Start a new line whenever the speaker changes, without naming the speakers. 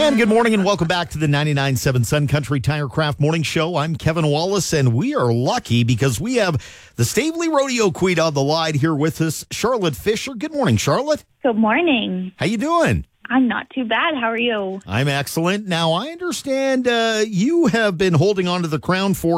And good morning and welcome back to the 99.7 Sun Country Tirecraft Morning Show. I'm Kevin Wallace, and we are lucky because we have the Staveley Rodeo Queen on the line here with us, Charlotte Fisher. Good morning, Charlotte.
Good morning.
How you doing?
I'm not too bad. How are you?
I'm excellent. Now, I understand you have been holding on to the crown for